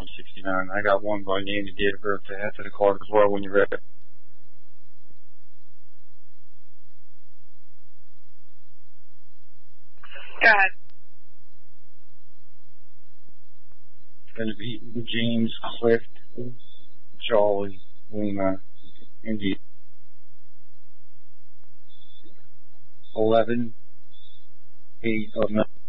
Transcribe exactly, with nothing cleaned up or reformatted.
one sixty-nine. I got one by name and date of birth to add to the card as well when you're ready. Go ahead. It's going to be James Clift, Charlie, Lima, India. eleven, eight of nine.